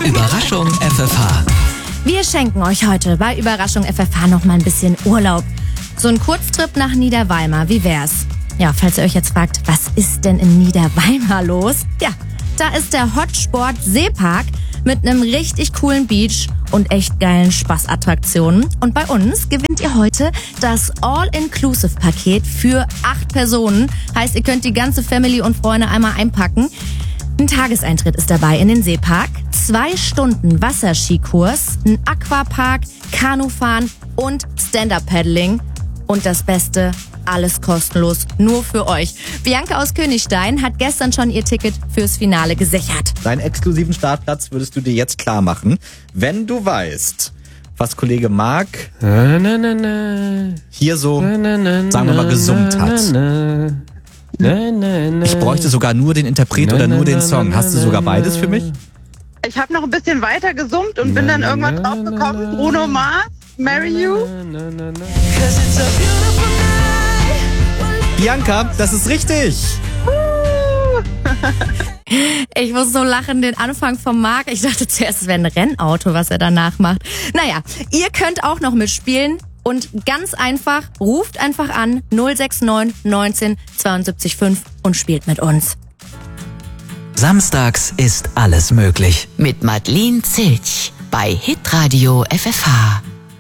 Überraschung FFH. Wir schenken euch heute bei Überraschung FFH noch mal ein bisschen Urlaub. So ein Kurztrip nach Niederweimar, wie wär's? Ja, falls ihr euch jetzt fragt, was ist denn in Niederweimar los? Ja, da ist der Hotsport Seepark mit einem richtig coolen Beach und echt geilen Spaßattraktionen. Und bei uns gewinnt ihr heute das All-Inclusive-Paket für 8 Personen. Heißt, ihr könnt die ganze Family und Freunde einmal einpacken. Ein Tageseintritt ist dabei in den Seepark, 2 Stunden Wasserskikurs, ein Aquapark, Kanufahren und Stand-Up-Paddling. Und das Beste, alles kostenlos, nur für euch. Bianca aus Königstein hat gestern schon ihr Ticket fürs Finale gesichert. Deinen exklusiven Startplatz würdest du dir jetzt klar machen, wenn du weißt, was Kollege Marc hier so, sagen wir mal, gesummt hat. Ich bräuchte sogar nur den Interpret oder nur den Song. Hast du sogar beides für mich? Ich habe noch ein bisschen weiter gesummt und bin dann irgendwann drauf gekommen. Bruno Mars, Marry You. Bianca, das ist richtig. Ich muss so lachen, den Anfang vom Marc. Ich dachte zuerst, es wäre ein Rennauto, was er danach macht. Naja, ihr könnt auch noch mitspielen. Und ganz einfach, ruft einfach an 069 19 72 5 und spielt mit uns. Samstags ist alles möglich. Mit Madeleine Zilch bei Hitradio FFH.